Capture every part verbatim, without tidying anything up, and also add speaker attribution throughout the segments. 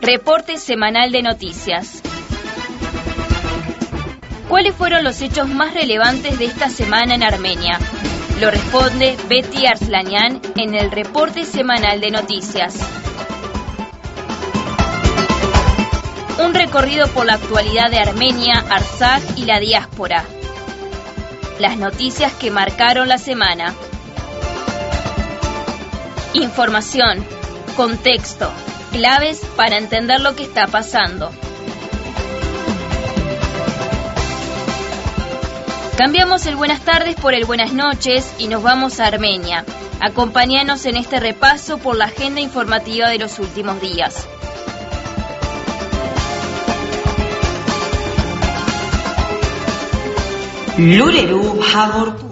Speaker 1: Reporte semanal de noticias. ¿Cuáles fueron los hechos más relevantes de esta semana en Armenia? Lo responde Betty Arslanian en el Reporte semanal de noticias. Un recorrido por la actualidad de Armenia, Artsaj y la diáspora. Las noticias que marcaron la semana. Información, contexto, claves para entender lo que está pasando. Cambiamos el buenas tardes por el buenas noches y nos vamos a Armenia. Acompáñanos en este repaso por la agenda informativa de los últimos días.
Speaker 2: Luleru Hagorpu.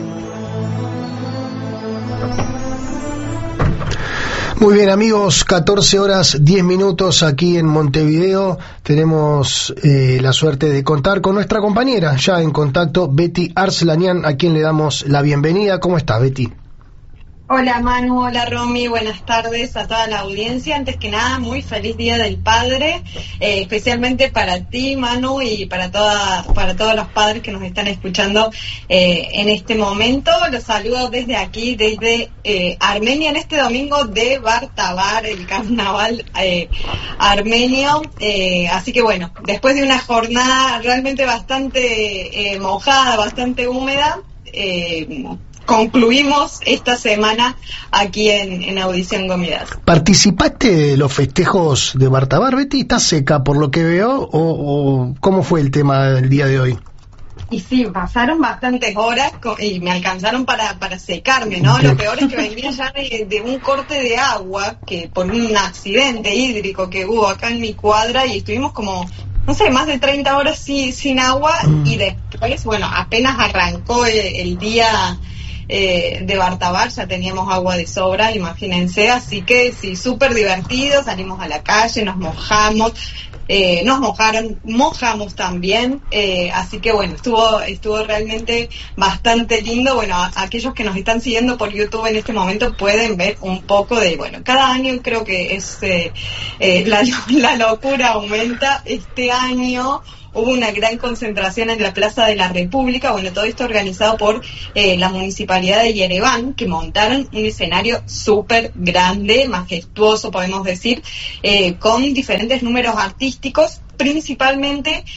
Speaker 3: Muy bien, amigos, catorce horas diez minutos aquí en Montevideo. Tenemos eh, la suerte de contar con nuestra compañera ya en contacto, Betty Arslanian, a quien le damos la bienvenida. ¿Cómo estás, Betty?
Speaker 4: Hola Manu, hola Romy, buenas tardes a toda la audiencia. Antes que nada, muy feliz Día del Padre, eh, especialmente para ti, Manu, y para toda, para todos los padres que nos están escuchando eh, en este momento. Los saludo desde aquí, desde eh, Armenia, en este domingo de Bartabar, el carnaval eh, armenio. Eh, así que bueno, después de una jornada realmente bastante eh, mojada, bastante húmeda, eh, concluimos esta semana aquí en, en Audición Gomidas.
Speaker 3: ¿Participaste de los festejos de Bartabar, Betty? ¿Estás seca por lo que veo o, o cómo fue el tema del día de hoy?
Speaker 4: Y sí, pasaron bastantes horas y me alcanzaron para, para secarme, ¿no? Lo peor es que venía ya de, de un corte de agua, que por un accidente hídrico que hubo acá en mi cuadra, y estuvimos como, no sé, más de treinta horas sí, sin agua, mm. y después, bueno, apenas arrancó el, el día Eh, de Bartabar, ya teníamos agua de sobra, imagínense, así que sí, súper divertido, salimos a la calle, nos mojamos, eh, nos mojaron, mojamos también, eh, así que bueno, estuvo estuvo realmente bastante lindo. Bueno, a, a aquellos que nos están siguiendo por YouTube en este momento pueden ver un poco de, bueno, cada año creo que es eh, eh, la, la locura aumenta. Este año hubo una gran concentración en la Plaza de la República, bueno, todo esto organizado por eh, la Municipalidad de Yerevan, que montaron un escenario súper grande, majestuoso, podemos decir, eh, con diferentes números artísticos, principalmente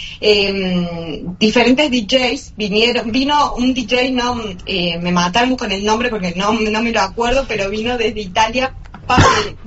Speaker 4: eh, diferentes D Js. Vinieron, vino un D J, no, eh, me mataron con el nombre porque no, no me lo acuerdo, pero vino desde Italia para,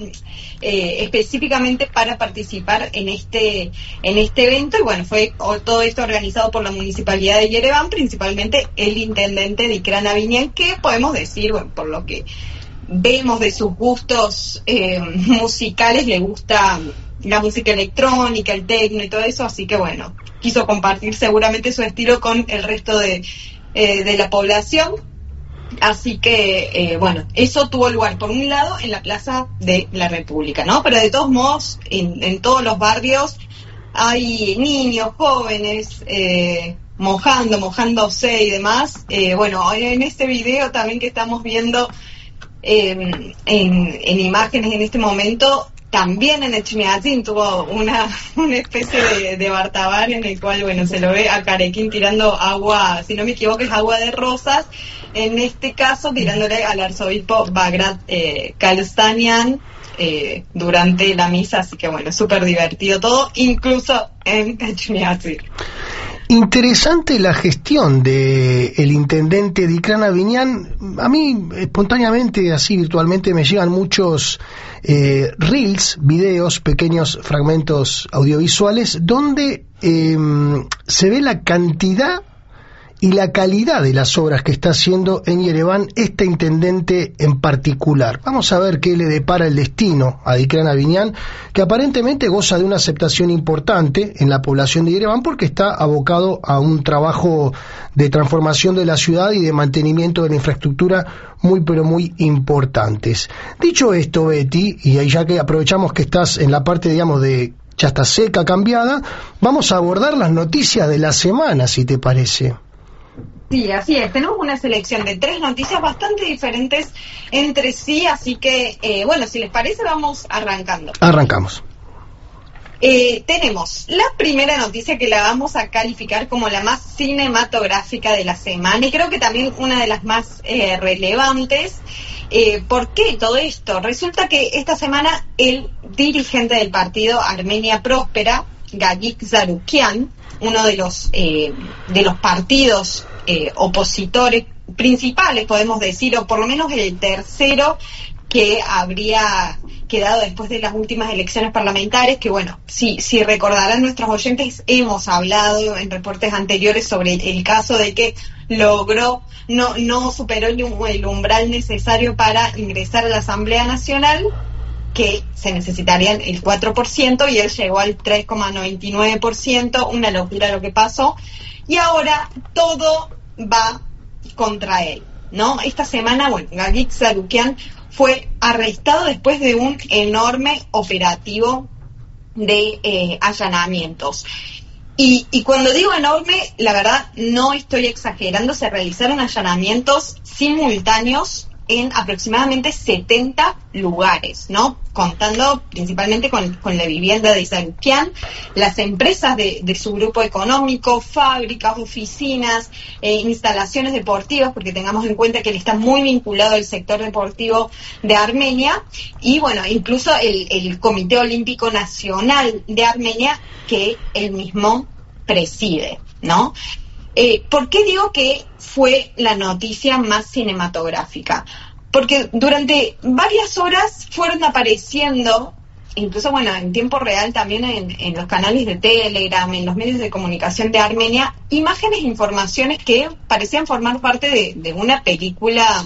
Speaker 4: eh, específicamente para participar en este en este evento, y bueno, fue todo esto organizado por la Municipalidad de Yerevan, principalmente el intendente Dikran Avinian, que podemos decir, bueno, por lo que vemos de sus gustos eh, musicales, le gusta la música electrónica, el techno y todo eso, así que bueno, quiso compartir seguramente su estilo con el resto de, eh, de la población. Así que, eh, bueno, eso tuvo lugar, por un lado, en la Plaza de la República, ¿no? Pero de todos modos, en, en todos los barrios hay niños, jóvenes, eh, mojando, mojándose y demás. Eh, bueno, en este video también que estamos viendo eh, en, en imágenes en este momento, también en Echmiadzin tuvo una, una especie de, de Bartabar en el cual, bueno, se lo ve a Carequín tirando agua, si no me equivoco es agua de rosas, en este caso tirándole al arzobispo Bagrat eh, Kalstanian eh, durante la misa, así que bueno, súper divertido todo, incluso en Echmiadzin.
Speaker 3: Interesante la gestión de el intendente Dikran Avinian. A mí, espontáneamente, así virtualmente, me llegan muchos eh, reels, videos, pequeños fragmentos audiovisuales, donde eh, se ve la cantidad y la calidad de las obras que está haciendo en Yerevan este intendente en particular. Vamos a ver qué le depara el destino a Dikran Avinian, que aparentemente goza de una aceptación importante en la población de Yerevan porque está abocado a un trabajo de transformación de la ciudad y de mantenimiento de la infraestructura muy pero muy importantes. Dicho esto, Betty, y ahí ya que aprovechamos que estás en la parte, digamos, de ya está seca, cambiada, vamos a abordar las noticias de la semana, si te parece.
Speaker 4: Sí, así es. Tenemos una selección de tres noticias bastante diferentes entre sí, así que, eh, bueno, si les parece, vamos arrancando.
Speaker 3: Arrancamos.
Speaker 4: Eh, tenemos la primera noticia que la vamos a calificar como la más cinematográfica de la semana y creo que también una de las más eh, relevantes. Eh, ¿Por qué todo esto? Resulta que esta semana el dirigente del partido Armenia Próspera, Gagik Tsarukyan, uno de los eh, de los partidos eh, opositores principales, podemos decir, o por lo menos el tercero que habría quedado después de las últimas elecciones parlamentarias, que bueno, si, si recordarán nuestros oyentes, hemos hablado en reportes anteriores sobre el, el caso de que logró, no, no superó el, el umbral necesario para ingresar a la Asamblea Nacional, que se necesitarían el cuatro por ciento, y él llegó al tres coma noventa y nueve por ciento, una locura lo que pasó, y ahora todo va contra él, ¿no? Esta semana, bueno, Gagik Tsarukyan fue arrestado después de un enorme operativo de eh, allanamientos. Y, y cuando digo enorme, la verdad no estoy exagerando, se realizaron allanamientos simultáneos en aproximadamente setenta lugares, ¿no? Contando principalmente con, con la vivienda de Tsarukyan, las empresas de, de su grupo económico, fábricas, oficinas, eh, instalaciones deportivas, porque tengamos en cuenta que él está muy vinculado al sector deportivo de Armenia, y bueno, incluso el, el Comité Olímpico Nacional de Armenia, que él mismo preside, ¿no? Eh, ¿Por qué digo que fue la noticia más cinematográfica? Porque durante varias horas fueron apareciendo, incluso bueno, en tiempo real también en, en los canales de Telegram, en los medios de comunicación de Armenia, imágenes e informaciones que parecían formar parte de, de una película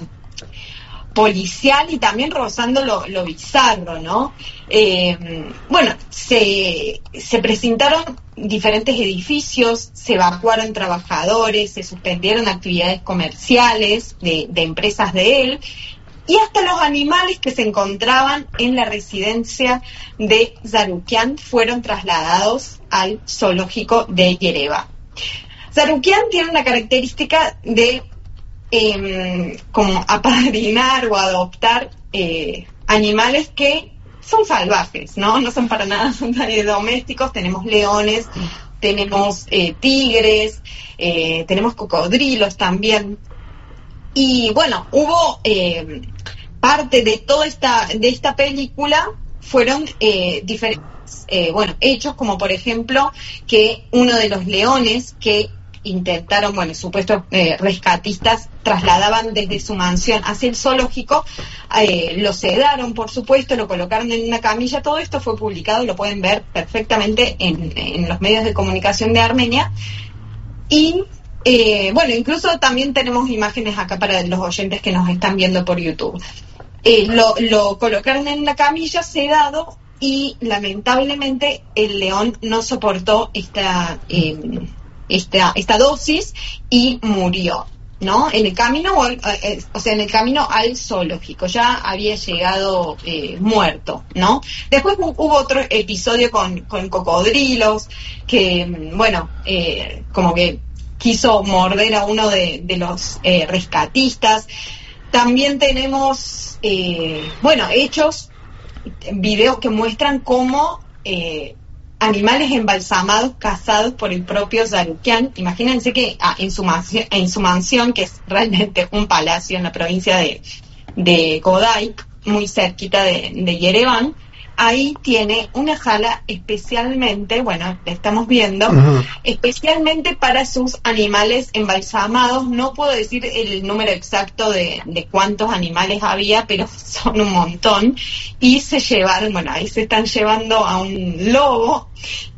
Speaker 4: policial y también rozando lo, lo bizarro, ¿no? Eh, bueno, se, se presentaron diferentes edificios, se evacuaron trabajadores, se suspendieron actividades comerciales de, de empresas de él, y hasta los animales que se encontraban en la residencia de Tsarukyan fueron trasladados al zoológico de Yerevan. Tsarukyan tiene una característica de Eh, como apadrinar o adoptar eh, animales que son salvajes, ¿no? No son para nada, son domésticos. Tenemos leones, tenemos eh, tigres, eh, tenemos cocodrilos también. Y bueno, hubo eh, parte de toda esta, de esta película fueron eh, diferentes, eh, bueno, hechos, como por ejemplo que uno de los leones que intentaron, bueno, supuestos eh, rescatistas trasladaban desde su mansión hacia el zoológico, eh, lo sedaron, por supuesto, lo colocaron en una camilla. Todo esto fue publicado, lo pueden ver perfectamente en, en los medios de comunicación de Armenia. Y eh, bueno, incluso también tenemos imágenes acá para los oyentes que nos están viendo por YouTube. Eh, lo, lo colocaron en una camilla sedado y lamentablemente el león no soportó esta eh, Esta, esta dosis y murió, ¿no? En el camino, o, eh, o sea, en el camino al zoológico, ya había llegado eh, muerto, ¿no? Después hubo otro episodio con, con cocodrilos, que, bueno, eh, como que quiso morder a uno de, de los eh, rescatistas. También tenemos, eh, bueno, hechos, videos que muestran cómo eh, animales embalsamados cazados por el propio Tsarukyan. Imagínense que ah, en, su mansión, en su mansión, que es realmente un palacio en la provincia de, de Godai, muy cerquita de, de Yerevan, ahí tiene una sala especialmente, bueno, la estamos viendo, uh-huh. especialmente para sus animales embalsamados. No puedo decir el número exacto de, de cuántos animales había, pero son un montón. Y se llevaron, bueno, ahí se están llevando a un lobo,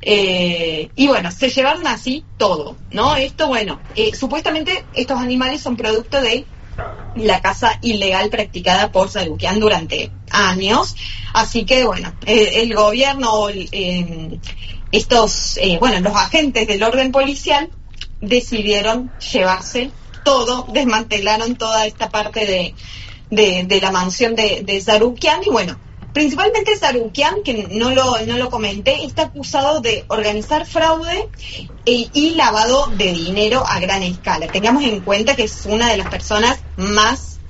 Speaker 4: eh, y bueno, se llevaron así todo, ¿no? Esto, bueno, eh, supuestamente estos animales son producto de la caza ilegal practicada por Tsarukyan durante años, así que bueno, eh, el gobierno, eh, estos, eh, bueno, los agentes del orden policial decidieron llevarse todo, desmantelaron toda esta parte de, de, de la mansión de, de Tsarukyan. Y bueno, principalmente Tsarukyan, que no lo, no lo comenté, está acusado de organizar fraude e, y lavado de dinero a gran escala. Tengamos en cuenta que es una de las personas más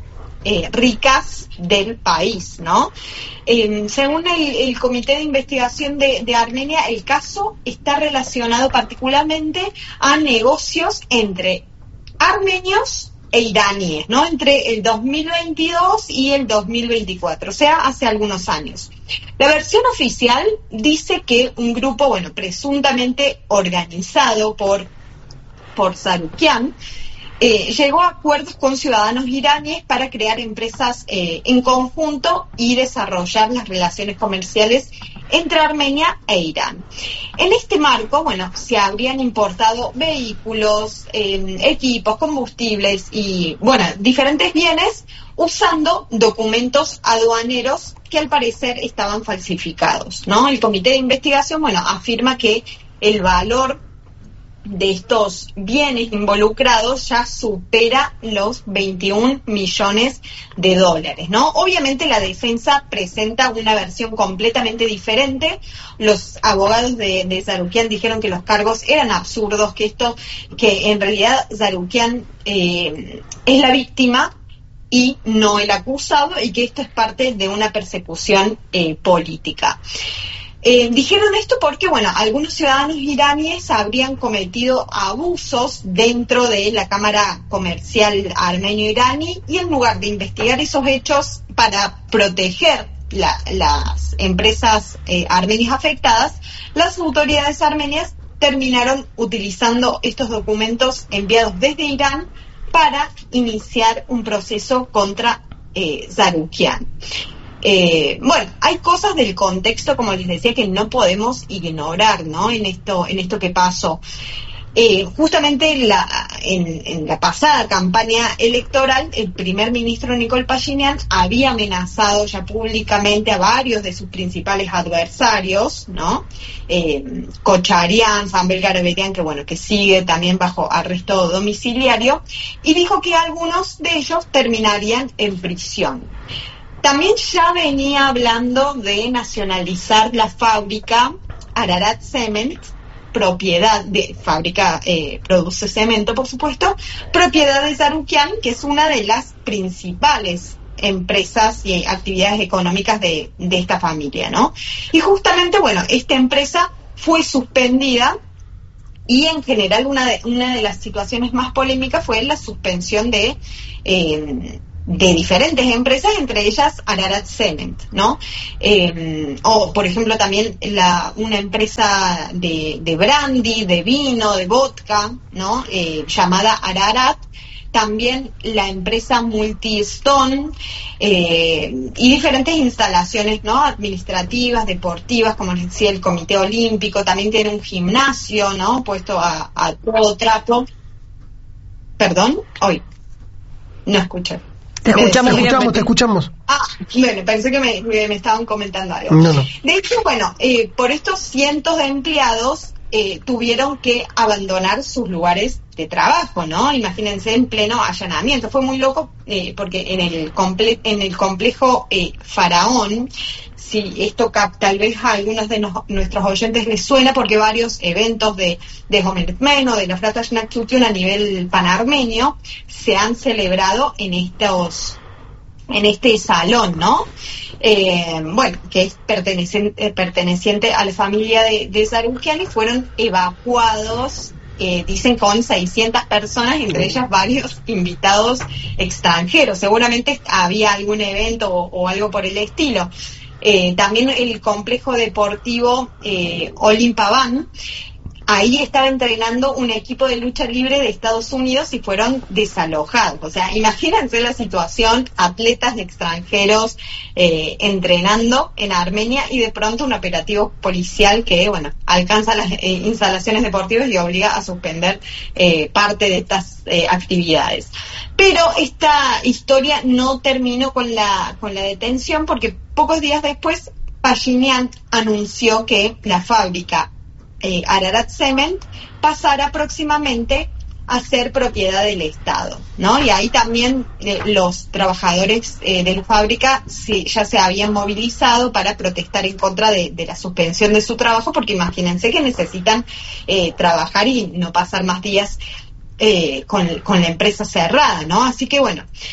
Speaker 4: eh, ricas del país, ¿no? Eh, según el, el Comité de Investigación de, de Armenia, el caso está relacionado particularmente a negocios entre armenios e iraníes, ¿no? Entre el dos mil veintidós y el dos mil veinticuatro, o sea, hace algunos años. La versión oficial dice que un grupo, bueno, presuntamente organizado por, por Zarukyan, eh, llegó a acuerdos con ciudadanos iraníes para crear empresas eh, en conjunto y desarrollar las relaciones comerciales entre Armenia e Irán. En este marco, bueno, se habrían importado vehículos, eh, equipos, combustibles y, bueno, diferentes bienes usando documentos aduaneros que al parecer estaban falsificados, ¿no? El comité de investigación, bueno, afirma que el valor de estos bienes involucrados ya supera los veintiún millones de dólares, ¿no? Obviamente la defensa presenta una versión completamente diferente. Los abogados de, de Zarukyan dijeron que los cargos eran absurdos, que esto, que en realidad Zarukyan eh, es la víctima y no el acusado, y que esto es parte de una persecución eh, política. Eh, dijeron esto porque, bueno, algunos ciudadanos iraníes habrían cometido abusos dentro de la Cámara Comercial Armenio-Iraní, y en lugar de investigar esos hechos para proteger la, las empresas eh, armenias afectadas, las autoridades armenias terminaron utilizando estos documentos enviados desde Irán para iniciar un proceso contra eh, Zarukyan. Eh, bueno, hay cosas del contexto, como les decía, que no podemos ignorar, ¿no? En esto, en esto que pasó. Eh, justamente la, en, en la pasada campaña electoral, el primer ministro Nikol Pashinyan había amenazado ya públicamente a varios de sus principales adversarios, ¿no? Eh, Kocharian, Samvel Garabedian, que bueno, que sigue también bajo arresto domiciliario, y dijo que algunos de ellos terminarían en prisión. También ya venía hablando de nacionalizar la fábrica Ararat Cement, propiedad de fábrica, eh, produce cemento, por supuesto, propiedad de Zarukyan, que es una de las principales empresas y actividades económicas de, de esta familia, ¿no? Y justamente, bueno, esta empresa fue suspendida, y en general una de, una de las situaciones más polémicas fue la suspensión de... Eh, de diferentes empresas, entre ellas Ararat Cement, ¿no? Eh, o, por ejemplo, también la, una empresa de, de brandy, de vino, de vodka, ¿no? Eh, llamada Ararat, también la empresa Multi-Stone, eh, y diferentes instalaciones, ¿no? Administrativas, deportivas, como les decía, el Comité Olímpico, también tiene un gimnasio, ¿no? Puesto a, a todo trapo. Perdón, hoy no escuché.
Speaker 3: Te escuchamos, te escuchamos, te escuchamos.
Speaker 4: Ah, bueno, pensé que me, me estaban comentando algo.
Speaker 3: No, no.
Speaker 4: De hecho, bueno, eh, por estos cientos de empleados eh, tuvieron que abandonar sus lugares de trabajo, ¿no? Imagínense, en pleno allanamiento. Fue muy loco eh, porque en el, comple en el complejo eh, Faraón, si esto tal vez a algunos de no nuestros oyentes les suena, porque varios eventos de, de Homertmen o de la Frata Shnakchutiun a nivel panarmenio se han celebrado en estos en este salón, ¿no? Eh, bueno, que es perteneciente, perteneciente a la familia de, de Zarukyan, y fueron evacuados, eh, dicen, con seiscientas personas, entre ellas varios invitados extranjeros. Seguramente había algún evento o, o algo por el estilo. Eh, también el complejo deportivo eh, Olympavan, ahí estaba entrenando un equipo de lucha libre de Estados Unidos y fueron desalojados. O sea, imagínense la situación, atletas de extranjeros eh, entrenando en Armenia, y de pronto un operativo policial que, bueno, alcanza las eh, instalaciones deportivas y obliga a suspender eh, parte de estas eh, actividades. Pero esta historia no terminó con la, con la detención, porque pocos días después Pashinyan anunció que la fábrica Eh, Ararat Cement pasará próximamente a ser propiedad del Estado, ¿no? Y ahí también eh, los trabajadores eh, de la fábrica sí, ya se habían movilizado para protestar en contra de, de la suspensión de su trabajo, porque imagínense que necesitan eh, trabajar y no pasar más días eh, con, con la empresa cerrada, ¿no? Así que bueno,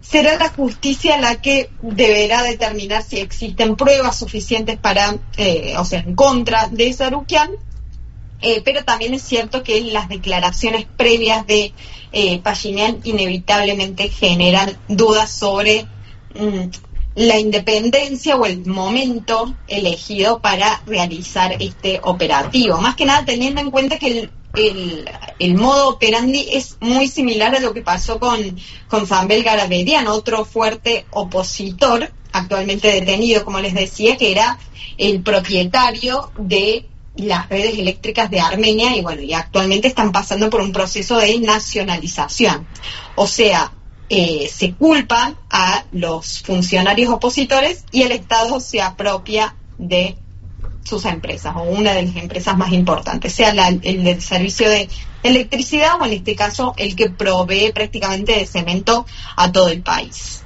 Speaker 4: será la justicia la que deberá determinar si existen pruebas suficientes para, eh, o sea, en contra de Sarukyan. Eh, pero también es cierto que las declaraciones previas de eh, Pashinyan inevitablemente generan dudas sobre mm, la independencia o el momento elegido para realizar este operativo. Más que nada teniendo en cuenta que el, el, el modo operandi es muy similar a lo que pasó con, con Zambel Garabedian, otro fuerte opositor, actualmente detenido, como les decía, que era el propietario de las redes eléctricas de Armenia, y bueno, y actualmente están pasando por un proceso de nacionalización. O sea, eh, se culpan a los funcionarios opositores y el Estado se apropia de sus empresas, o una de las empresas más importantes, sea la, el del servicio de electricidad o en este caso el que provee prácticamente de cemento a todo el país.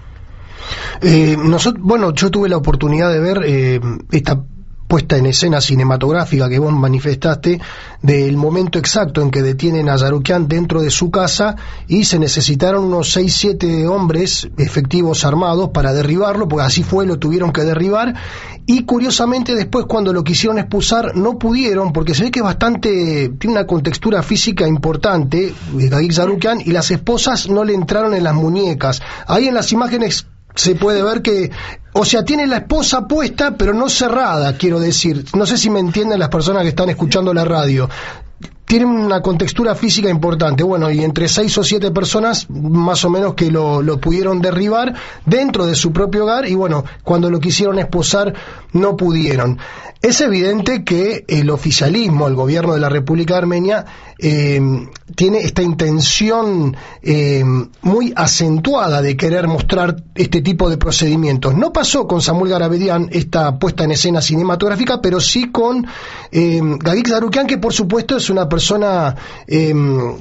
Speaker 3: Eh, nosotros, bueno, yo tuve la oportunidad de ver eh, esta puesta en escena cinematográfica que vos manifestaste del momento exacto en que detienen a Sarukyan dentro de su casa, y se necesitaron unos seis siete hombres efectivos armados para derribarlo, porque así fue, lo tuvieron que derribar, y curiosamente después cuando lo quisieron expulsar no pudieron, porque se ve que es bastante, tiene una contextura física importante, Gagik Sarukyan, y las esposas no le entraron en las muñecas. Ahí en las imágenes se puede ver que, o sea, tiene la esposa puesta, pero no cerrada, quiero decir. No sé si me entienden las personas que están escuchando la radio. Tiene una contextura física importante. Bueno, y entre seis o siete personas, más o menos, que lo, lo pudieron derribar dentro de su propio hogar, y bueno, cuando lo quisieron esposar, no pudieron. Es evidente que el oficialismo, el gobierno de la República de Armenia, eh, tiene esta intención eh, muy acentuada de querer mostrar este tipo de procedimientos. No pasó con Samuel Garabedian esta puesta en escena cinematográfica, pero sí con eh, Gagik Sarukyan, que por supuesto es una persona eh,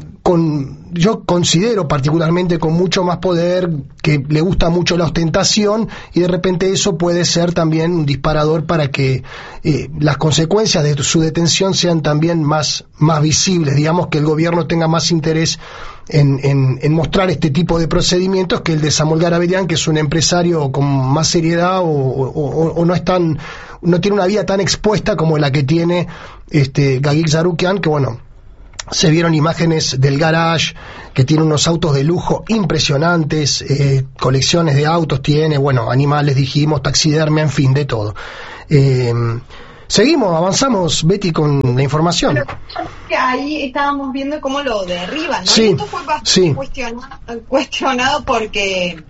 Speaker 3: con, yo considero particularmente con mucho más poder, que le gusta mucho la ostentación, y de repente eso puede ser también un disparador para que eh, las consecuencias de su detención sean también más, más visibles, digamos, que el gobierno tenga más interés en, en, en mostrar este tipo de procedimientos que el de Samuel Garabedian, que es un empresario con más seriedad o, o, o no es tan, no tiene una vida tan expuesta como la que tiene este Gagik Sarukyan, que bueno, se vieron imágenes del garage, que tiene unos autos de lujo impresionantes, eh, colecciones de autos tiene, bueno, animales dijimos, taxidermia, en fin, de todo. Eh, seguimos, avanzamos, Betty, con la información.
Speaker 4: Pero que ahí estábamos viendo cómo lo derriban, ¿no?
Speaker 3: Sí,
Speaker 4: y esto fue bastante
Speaker 3: sí.
Speaker 4: cuestionado, cuestionado porque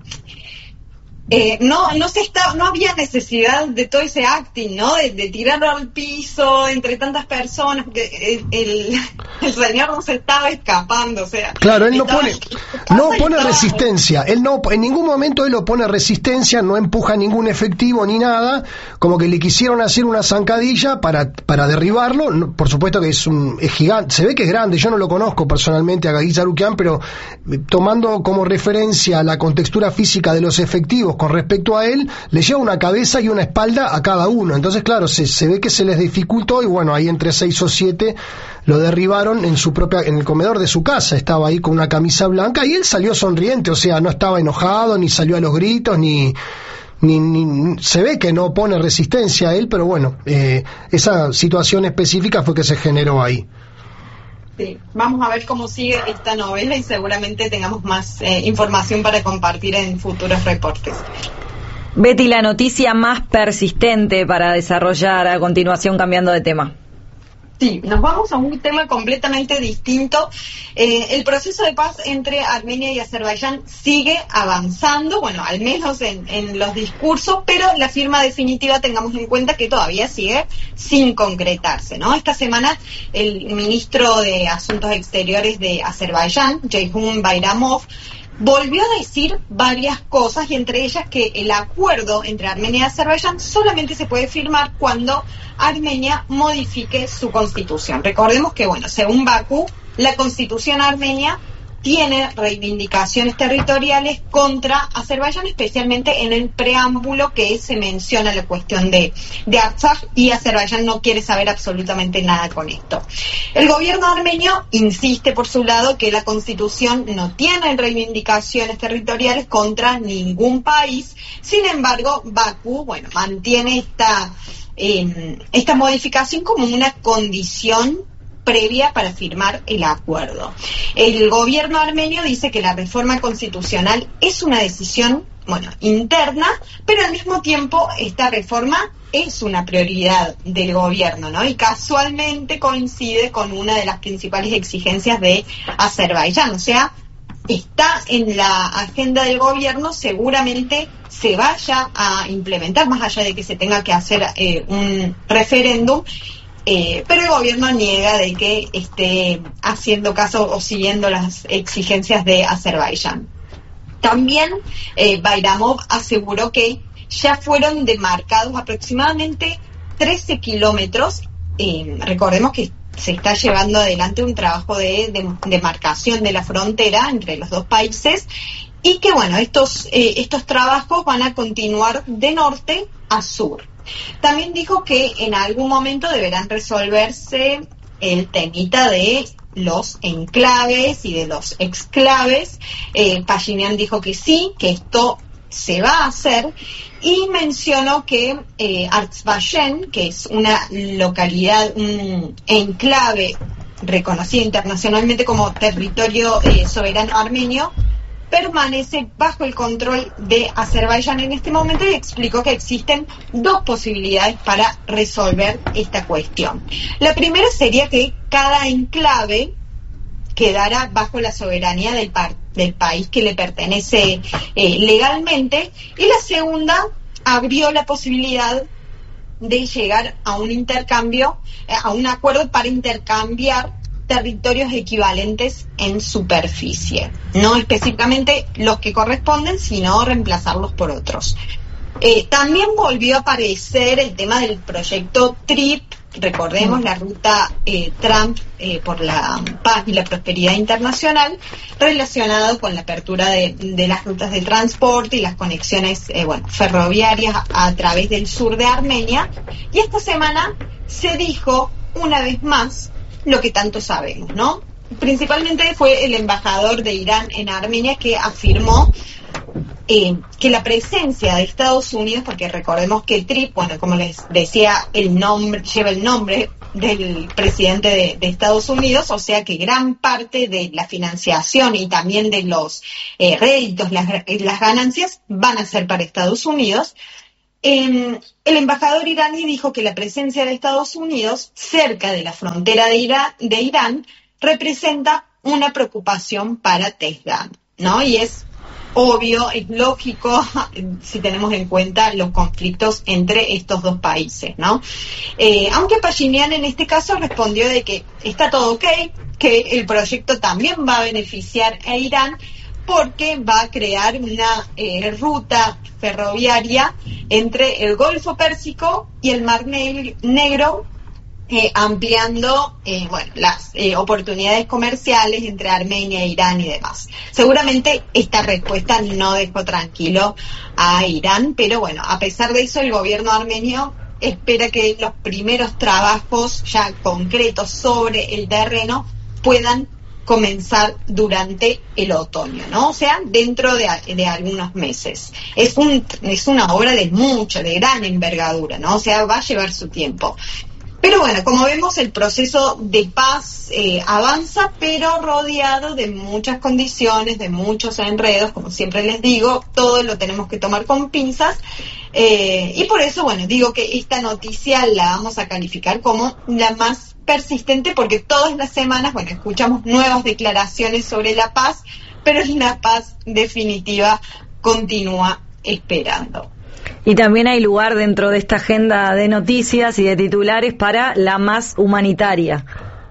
Speaker 4: Eh, no no se está no había necesidad de todo ese acting, ¿no? De, de tirarlo al piso entre tantas personas, porque el, el, el señor no se estaba escapando, o sea.
Speaker 3: Claro, él no
Speaker 4: estaba,
Speaker 3: pone no pone estaba, resistencia, él no en ningún momento él opone resistencia, no empuja ningún efectivo ni nada, como que le quisieron hacer una zancadilla para para derribarlo. No, por supuesto que es un es gigante, se ve que es grande, yo no lo conozco personalmente a Gagik Sarukyan, pero eh, tomando como referencia la contextura física de los efectivos con respecto a él, le lleva una cabeza y una espalda a cada uno. Entonces, claro, se, se ve que se les dificultó, y bueno, ahí entre seis o siete lo derribaron en su propia, en el comedor de su casa. Estaba ahí con una camisa blanca y él salió sonriente, o sea, no estaba enojado, ni salió a los gritos, ni... Ni, ni se ve que no pone resistencia a él, pero bueno, eh, esa situación específica fue que se generó ahí.
Speaker 4: Sí, vamos a ver cómo sigue esta novela y seguramente tengamos más eh, información para compartir en futuros reportes.
Speaker 5: Betty, la noticia más persistente para desarrollar a continuación, cambiando de tema.
Speaker 4: Sí, nos vamos a un tema completamente distinto. Eh, el proceso de paz entre Armenia y Azerbaiyán sigue avanzando, bueno, al menos en, en los discursos, pero la firma definitiva tengamos en cuenta que todavía sigue sin concretarse, ¿no? Esta semana el ministro de Asuntos Exteriores de Azerbaiyán, Ceyhun Bayramov, volvió a decir varias cosas, y entre ellas que el acuerdo entre Armenia y Azerbaiyán solamente se puede firmar cuando Armenia modifique su constitución. Recordemos que, bueno, según Bakú, la constitución armenia tiene reivindicaciones territoriales contra Azerbaiyán, especialmente en el preámbulo que se menciona la cuestión de, de Artsaj, y Azerbaiyán no quiere saber absolutamente nada con esto. El gobierno armenio insiste por su lado que la constitución no tiene reivindicaciones territoriales contra ningún país. Sin embargo, Bakú, bueno, mantiene esta, eh, esta modificación como una condición previa para firmar el acuerdo. El gobierno armenio dice que la reforma constitucional es una decisión, bueno, interna, pero al mismo tiempo esta reforma es una prioridad del gobierno, ¿no? Y casualmente coincide con una de las principales exigencias de Azerbaiyán, o sea, está en la agenda del gobierno, seguramente se vaya a implementar, más allá de que se tenga que hacer eh, un referéndum. Eh, pero el gobierno niega de que esté haciendo caso o siguiendo las exigencias de Azerbaiyán. También eh, Bayramov aseguró que ya fueron demarcados aproximadamente trece kilómetros. Eh, recordemos que se está llevando adelante un trabajo de, de demarcación de la frontera entre los dos países, y que bueno, estos, eh, estos trabajos van a continuar de norte a sur. También dijo que en algún momento deberán resolverse el temita de los enclaves y de los exclaves. Eh, Pashinyan dijo que sí, que esto se va a hacer, y mencionó que eh, Artsbayen, que es una localidad, un enclave reconocido internacionalmente como territorio eh, soberano armenio, permanece bajo el control de Azerbaiyán en este momento, y explicó que existen dos posibilidades para resolver esta cuestión. La primera sería que cada enclave quedara bajo la soberanía del, par del país que le pertenece eh, legalmente, y la segunda abrió la posibilidad de llegar a un intercambio, eh, a un acuerdo para intercambiar territorios equivalentes en superficie, no específicamente los que corresponden, sino reemplazarlos por otros. Eh, también volvió a aparecer el tema del proyecto TRIP, recordemos mm. la ruta eh, Trump eh, por la paz y la prosperidad internacional, relacionado con la apertura de, de las rutas de transporte y las conexiones eh, bueno, ferroviarias a, a través del sur de Armenia. Y esta semana se dijo una vez más lo que tanto sabemos, ¿no? Principalmente fue el embajador de Irán en Armenia que afirmó eh, que la presencia de Estados Unidos, porque recordemos que TRIP, bueno, como les decía, el nombre lleva el nombre del presidente de, de Estados Unidos, o sea que gran parte de la financiación y también de los eh, réditos, las, las ganancias van a ser para Estados Unidos. Eh, el embajador iraní dijo que la presencia de Estados Unidos cerca de la frontera de, Ira, de Irán representa una preocupación para Teherán, ¿no? Y es obvio, es lógico si tenemos en cuenta los conflictos entre estos dos países, ¿no? Eh, aunque Pashinyan en este caso respondió de que está todo ok, que el proyecto también va a beneficiar a Irán, porque va a crear una eh, ruta ferroviaria entre el Golfo Pérsico y el Mar Negro, eh, ampliando eh, bueno, las eh, oportunidades comerciales entre Armenia, Irán y demás. Seguramente esta respuesta no dejó tranquilo a Irán, pero bueno, a pesar de eso, el gobierno armenio espera que los primeros trabajos ya concretos sobre el terreno puedan comenzar durante el otoño, ¿no? O sea, dentro de, de algunos meses. Es un es una obra de mucha, de gran envergadura, ¿no? O sea, va a llevar su tiempo. Pero bueno, como vemos, el proceso de paz eh, avanza, pero rodeado de muchas condiciones, de muchos enredos, como siempre les digo, todo lo tenemos que tomar con pinzas. Eh, y por eso, bueno, digo que esta noticia la vamos a calificar como la más persistente, porque todas las semanas, bueno, escuchamos nuevas declaraciones sobre la paz, pero la paz definitiva continúa esperando.
Speaker 5: Y también hay lugar dentro de esta agenda de noticias y de titulares para la más humanitaria.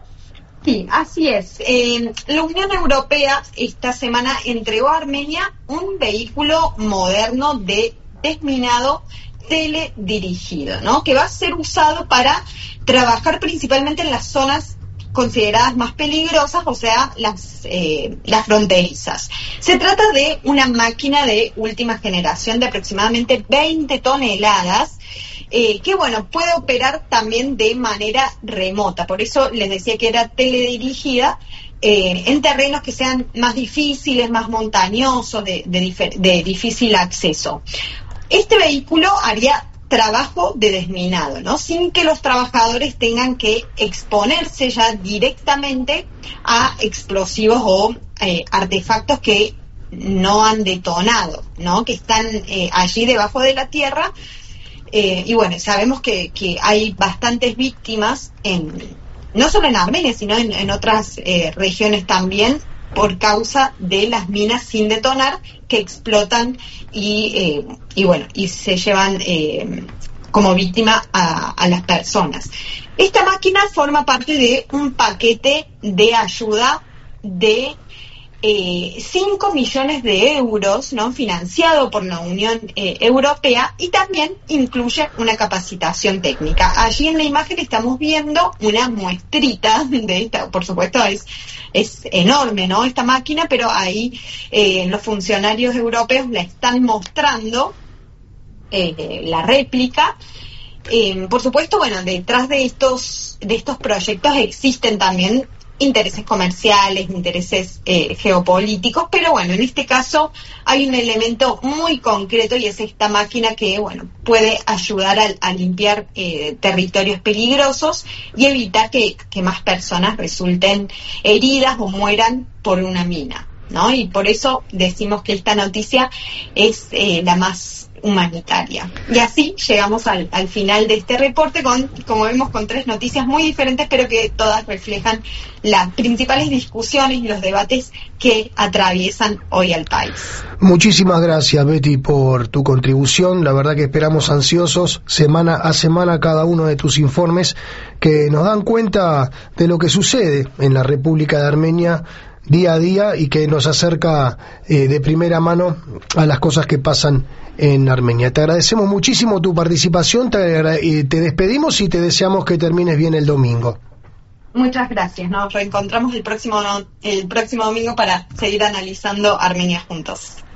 Speaker 4: Sí, así es. Eh, la Unión Europea esta semana entregó a Armenia un vehículo moderno de desminado teledirigido, ¿no? Que va a ser usado para trabajar principalmente en las zonas consideradas más peligrosas, o sea, las, eh, las fronterizas. Se trata de una máquina de última generación de aproximadamente veinte toneladas, eh, que bueno, puede operar también de manera remota, por eso les decía que era teledirigida, eh, en terrenos que sean más difíciles, más montañosos, de, de, difer- de difícil acceso. Este vehículo haría trabajo de desminado, ¿no? Sin que los trabajadores tengan que exponerse ya directamente a explosivos o eh, artefactos que no han detonado, ¿no? Que están eh, allí debajo de la tierra. Eh, y bueno, sabemos que, que hay bastantes víctimas, en, no solo en Armenia, sino en, en otras eh, regiones también, por causa de las minas sin detonar que explotan y, eh, y bueno, y se llevan eh, como víctima a, a las personas. Esta máquina forma parte de un paquete de ayuda de eh, cinco millones de euros, ¿no? Financiado por la Unión eh, Europea, y también incluye una capacitación técnica. Allí en la imagen estamos viendo una muestrita de esta, por supuesto es es enorme, ¿no? Esta máquina, pero ahí eh, los funcionarios europeos la están mostrando, eh, la réplica. Eh, por supuesto, bueno, detrás de estos de estos proyectos existen también intereses comerciales, intereses eh, geopolíticos, pero bueno, en este caso hay un elemento muy concreto y es esta máquina que, bueno, puede ayudar a, a limpiar eh, territorios peligrosos y evitar que, que más personas resulten heridas o mueran por una mina, ¿no? Y por eso decimos que esta noticia es eh, la más humanitaria. Y así llegamos al, al final de este reporte con, como vemos, con tres noticias muy diferentes, pero que todas reflejan las principales discusiones y los debates que atraviesan hoy al país.
Speaker 3: Muchísimas gracias, Betty, por tu contribución. La verdad que esperamos ansiosos semana a semana cada uno de tus informes que nos dan cuenta de lo que sucede en la República de Armenia día a día y que nos acerca eh, de primera mano a las cosas que pasan en Armenia. Te agradecemos muchísimo tu participación, te, agra- te despedimos y te deseamos que termines bien el domingo.
Speaker 4: Muchas gracias, nos reencontramos el próximo, el próximo domingo para seguir analizando Armenia juntos.